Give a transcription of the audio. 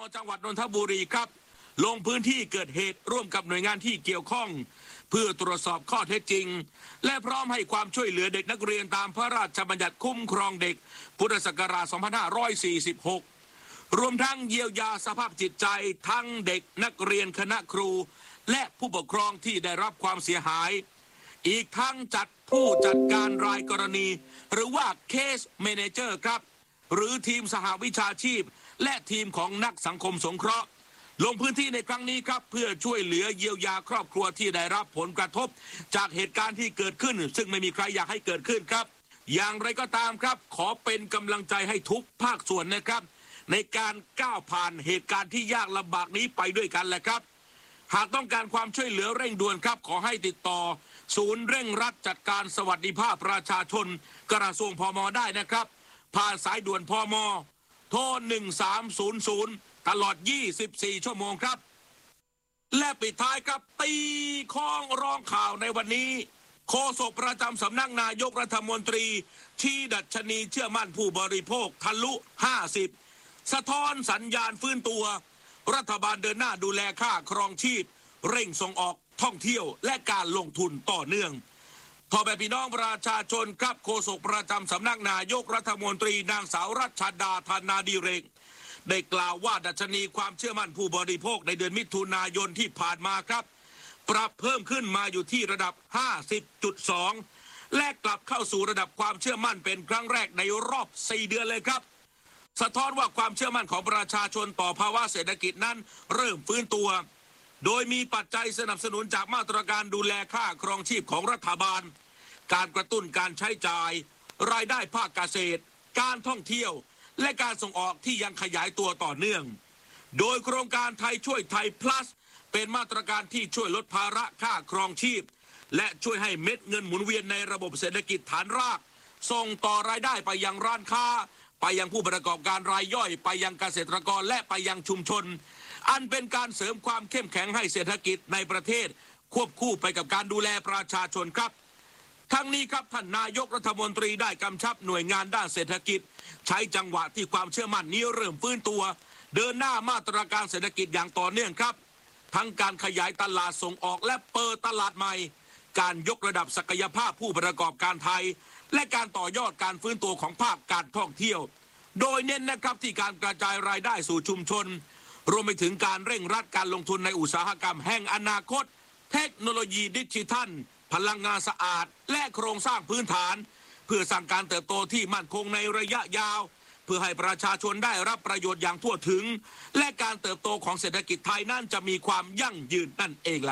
จังหวัดนนทบุรีครับลงพื้นที่เกิดเหตุร่วมกับหน่วยงานที่เกี่ยวข้องเพื่อตรวจสอบข้อเท็จจริงและพร้อมให้ความช่วยเหลือเด็กนักเรียนตามพระราชบัญญัติคุ้มครองเด็กพุทธศักราช 2546 รวมทั้งเยียวยาสภาพจิตใจทั้งเด็กนักเรียนคณะครูและผู้ปกครองที่ได้รับความเสียหายอีกทั้งจัดผู้จัดการรายกรณีหรือว่าเคสเมเนเจอร์ครับหรือทีมสหวิชาชีพและทีมของนักสังคมสงเคราะห์ลงพื้นที่ในครั้งนี้ครับเพื่อช่วยเหลือเยียวยาครอบครัวที่ได้รับผลกระทบจากเหตุการณ์ที่เกิดขึ้นซึ่งไม่มีใครอยากให้เกิดขึ้นครับอย่างไรก็ตามครับขอเป็นกำลังใจให้ทุกภาคส่วนนะครับในการก้าวผ่านเหตุการณ์ที่ยากลำบากนี้ไปด้วยกันแหละครับหากต้องการความช่วยเหลือเร่งด่วนครับขอให้ติดต่อศูนย์เร่งรัดจัดการสวัสดิภาพประชาชนกระทรวงพม.ได้นะครับผ่านสายด่วนพม.โทร1300ตลอด24ชั่วโมงครับและปิดท้ายครับตีข้องร้องข่าวในวันนี้โฆษกประจำสำนักนายกรัฐมนตรีชี้ดัชนีเชื่อมั่นผู้บริโภคทะลุ50สะท้อนสัญญาณฟื้นตัวรัฐบาลเดินหน้าดูแลค่าครองชีพเร่งส่งออกท่องเที่ยวและการลงทุนต่อเนื่องพ่อแม่พี่น้องประชาชนครับโฆษกประจำสำนักนายกรัฐมนตรีนางสาวรัชดาธนาดิเรกได้กล่าวว่าดัชนีความเชื่อมั่นผู้บริโภคในเดือนมิถุนายนที่ผ่านมาครับปรับเพิ่มขึ้นมาอยู่ที่ระดับ 50.2 และกลับเข้าสู่ระดับความเชื่อมั่นเป็นครั้งแรกในรอบ4เดือนเลยครับสะท้อนว่าความเชื่อมั่นของประชาชนต่อภาวะเศรษฐกิจนั้นเริ่มฟื้นตัวโดยมีปัจจัยสนับสนุนจากมาตรการดูแลค่าครองชีพของรัฐบาลการกระตุ้นการใช้จ่ายรายได้ภาคเกษตรการท่องเที่ยวและการส่งออกที่ยังขยายตัวต่อเนื่องโดยโครงการไทยช่วยไทย plus เป็นมาตรการที่ช่วยลดภาระค่าครองชีพและช่วยให้เม็ดเงินหมุนเวียนในระบบเศรษฐกิจฐานรากส่งต่อรายได้ไปยังร้านค้าไปยังผู้ประกอบการรายย่อยไปยังเกษตรกรและไปยังชุมชนอันเป็นการเสริมความเข้มแข็งให้เศรษฐกิจในประเทศควบคู่ไปกับการดูแลประชาชนครับทั้งนี้ครับท่านนายกรัฐมนตรีได้กำชับหน่วยงานด้านเศรษฐกิจใช้จังหวะที่ความเชื่อมั่นนี้เริ่มฟื้นตัวเดินหน้ามาตรการเศรษฐกิจอย่างต่อเนื่องครับทั้งการขยายตลาดส่งออกและเปิดตลาดใหม่การยกระดับศักยภาพผู้ประกอบการไทยและการต่อยอดการฟื้นตัวของภาคการท่องเที่ยวโดยเน้นนะครับที่การกระจายรายได้สู่ชุมชนรวมไปถึงการเร่งรัดการลงทุนในอุตสาหกรรมแห่งอนาคตเทคโนโลยีดิจิทัลพลังงานสะอาดและโครงสร้างพื้นฐานเพื่อสร้างการเติบโตที่มั่นคงในระยะยาวเพื่อให้ประชาชนได้รับประโยชน์อย่างทั่วถึงและการเติบโตของเศรษฐกิจไทยนั้นจะมีความยั่งยืนนั่นเองล่ะ